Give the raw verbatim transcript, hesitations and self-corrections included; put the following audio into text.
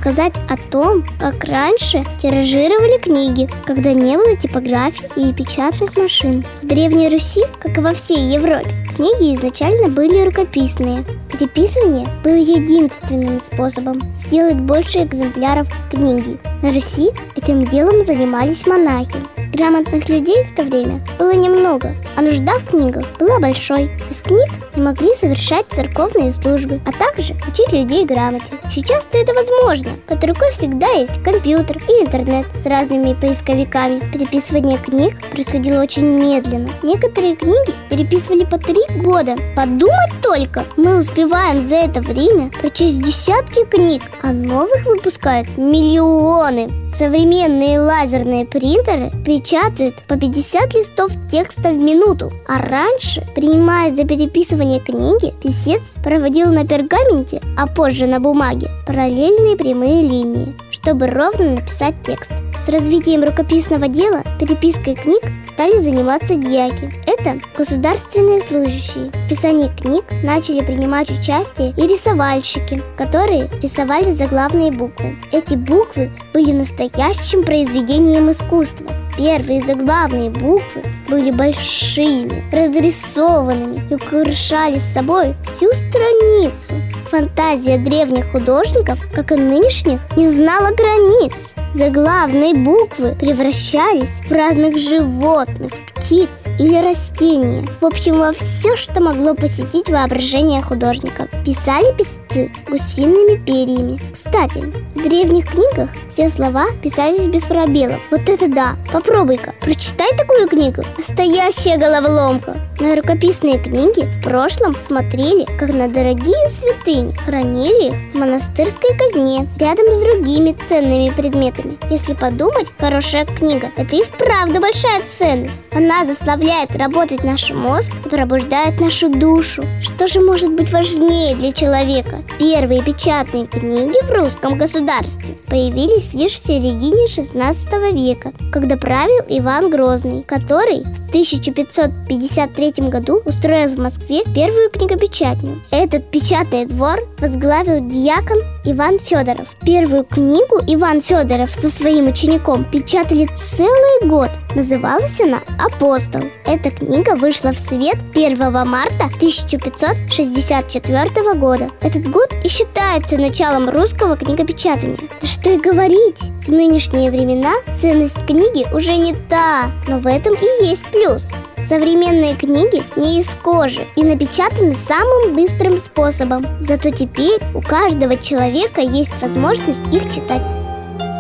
рассказать о том, как раньше тиражировали книги, когда не было типографий и печатных машин. В Древней Руси, как и во всей Европе, книги изначально были рукописные. Переписывание было единственным способом сделать больше экземпляров книги. На Руси этим делом занимались монахи. Грамотных людей в то время было немного, а нужда в книгах была большой. Из книг не могли совершать церковные службы, а также учить людей грамоте. Сейчас-то это возможно. Под рукой всегда есть компьютер и интернет с разными поисковиками. Переписывание книг происходило очень медленно. Некоторые книги переписывали по три года. Подумать только! Мы успеваем за это время прочесть десятки книг, а новых выпускают миллионы. Современные лазерные принтеры печатают по пятьдесят листов текста в минуту. А раньше, принимая за переписывание книги, писец проводил на пергаменте, а позже на бумаге, параллельные прямые линии, чтобы ровно написать текст. С развитием рукописного дела перепиской книг стали заниматься дьяки. Это государственные служащие. В писании книг начали принимать участие и рисовальщики, которые рисовали заглавные буквы. Эти буквы были настоящим произведением искусства. Первые заглавные буквы были большими, разрисованными и украшали собой всю страницу. Фантазия древних художников, как и нынешних, не знала границ. Заглавные буквы превращались в разных животных, птиц или растения. В общем, во все, что могло посетить воображение художника. Писали писцы гусиными перьями. Кстати, в древних книгах все слова писались без пробелов. Вот это да! Попробуй-ка, прочитай такую книгу. Настоящая головоломка. На рукописные книги в прошлом смотрели как на дорогие святыни, хранили их в монастырской казне рядом с другими ценными предметами. Если подумать, хорошая книга – это и вправду большая ценность. Она заставляет работать наш мозг и пробуждает нашу душу. Что же может быть важнее для человека? Первые печатные книги в русском государстве появились лишь в середине шестнадцатого века, когда правил Иван Грозный, который в тысяча пятьсот пятьдесят третьем году устроил в Москве первую книгопечатню. Этот печатный двор возглавил дьякон Иван Федоров. Первую книгу Иван Федоров со своим учеником печатали целый год. Называлась она «Апостол». Эта книга вышла в свет первого марта тысяча пятьсот шестьдесят четвёртого года. Этот год и считается началом русского книгопечатания. Да что и говорить, в нынешние времена ценность книги уже не та, но в этом и есть плюс. Современные книги не из кожи и напечатаны самым быстрым способом. Зато теперь у каждого человека есть возможность их читать.